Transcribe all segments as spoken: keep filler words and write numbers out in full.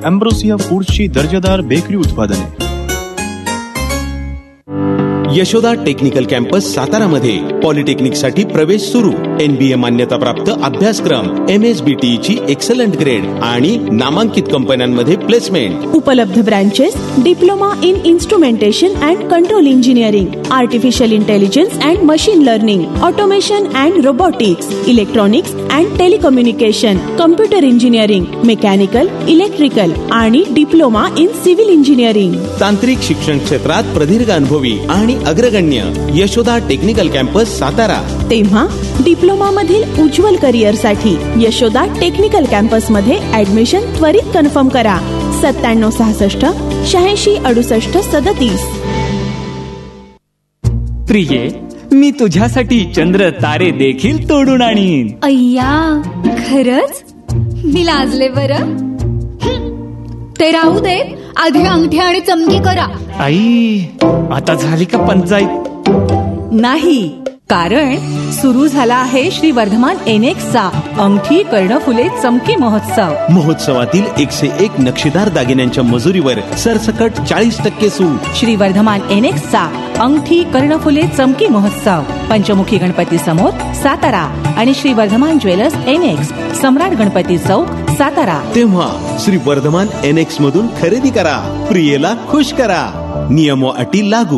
अँब्रोसिया फूड्सची दर्जेदार बेकरी उत्पादने. Yashoda technical campus सातारामध्ये पॉलिटेक्निकसाठी प्रवेश सुरू. एनबीए मान्यताप्राप्त अभ्यासक्रम, एम एस बी टी ची एक्सलंट ग्रेड आणि नामांकित कंपन्यांमध्ये प्लेसमेंट. उपलब्ध branches: diploma in instrumentation and control engineering, artificial intelligence and machine learning, automation and robotics, electronics and telecommunication, computer engineering, mechanical, electrical आणि डिप्लोमा इन सिव्हिल इंजिनिअरिंग. तांत्रिक शिक्षण क्षेत्रात प्रदीर्घ अनुभवी आणि अग्रगण्य यशोदा टेक्निकल कॅम्पस सातारा. तेव्हा डिप्लोमा मधील उज्ज्वल करिअर साठी यशोदा टेक्निकल कॅम्पस मध्ये ऍडमिशन त्वरित कन्फर्म करा. सत्त्याण्णव सहासष्ट शहाऐंशी अडुसष्ट सदतीस. प्रिये, मी तुझ्यासाठी चंद्र तारे देखील तोडून आणीन. अय्या, खरच? मी लाजले बरं. ते राहू दे, आधी अंगठी आणि चमकी करा. आई, आता झाली का पंचायत? नाही, कारण सुरू झाला आहे श्री वर्धमान एनेक्सचा अंगठी कर्णफुले चमकी महोत्सव. महोत्सवातील एकशे एक नक्षीदार दागिन्यांच्या मजुरीवर सरसकट चाळीस टक्के सूट. श्री वर्धमान एनेक्सचा अंगठी कर्णफुले चमकी महोत्सव पंचमुखी गणपती समोर सातारा आणि श्री वर्धमान ज्वेलर्स एनेक्स, सम्राट गणपती चौक सातारा. तेव्हा श्री वर्धमान एनेक्स मधून खरेदी करा, प्रियेला खुश करा. नियम व अटी लागू.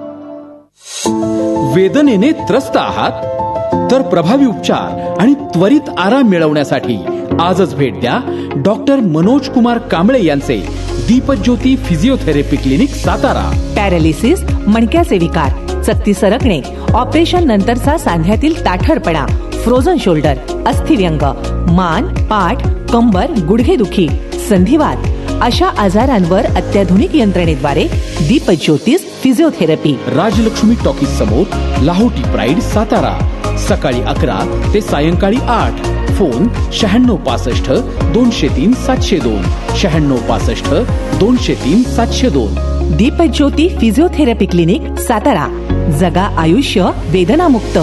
वेदनेने त्रस्त आहात तर प्रभावी उपचार आणि त्वरित आराम मिळवण्यासाठी आजच भेट द्या डॉक्टर मनोज कुमार कांबळे यांचे Deepjyoti physiotherapy clinic Satara. Paralysis, मणक्याचे विकार, चकती सरकणे, ऑपरेशन नंतरचा सांध्यातील ताठरपणा, फ्रोझन शोल्डर, अस्थिव्यंग, मान, पाठ, कंबर, गुडघेदुखी, संधिवात अशा आजारांवर अत्याधुनिक यंत्रणेद्वारे दीपज्योतिष फिजिओथेरपी. राजलक्ष्मी टॉकीज समोर, लाहोटी प्राईड सातारा. सकाळी अकरा ते सायंकाळी आठ. फोन शहाण्णव पासष्ट दोनशे तीन सातशे दोन, शहाण्णव पासष्ट दोनशे तीन सातशे दोन. Deepjyoti physiotherapy clinic Satara. जगा आयुष्य वेदनामुक्त.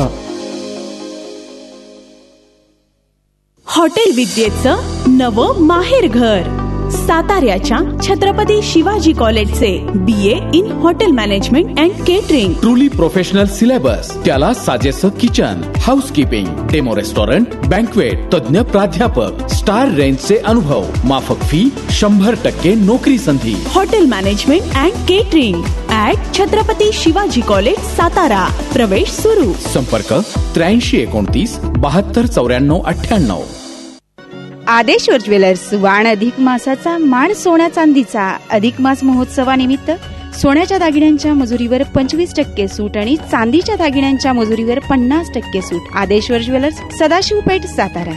हॉटेल विद्येचं नवं माहेरघर. साताऱ्याच्या छत्रपती शिवाजी कॉलेजचे बी ए in hotel management and catering. Truly professional syllabus, त्याला साजेसं kitchen, housekeeping, demo restaurant, banquet, तज्ञ प्राध्यापक, स्टार रेंजचे अनुभव, माफक फी, शंभर टक्के नोकरी संधी. Hotel management and catering at Chhatrapati Shivaji college Satara. प्रवेश सुरू. संपर्क त्र्याऐंशी एकोणतीस बहात्तर चौऱ्याण्णव अठ्ठ्याण्णव. आदेश्वर ज्वेलर्स वाण अधिक मासाचा मान सोन्या चांदीचा. अधिक मास महोत्सवानिमित्त सोन्याच्या दागिन्यांच्या मजुरीवर पंचवीस टक्के सूट आणि चांदीच्या दागिन्यांच्या मजुरीवर पन्नास टक्के सूट. आदेश्वर ज्वेलर्स, सदाशिव पेठ, सातारा.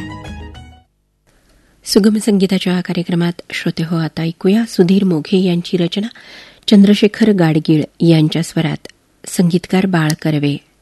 सुगम संगीताच्या कार्यक्रमात श्रोते हो, आता ऐकूया सुधीर मोघे यांची रचना, चंद्रशेखर गाडगीळ यांच्या स्वरात, संगीतकार बाळ कर्वे.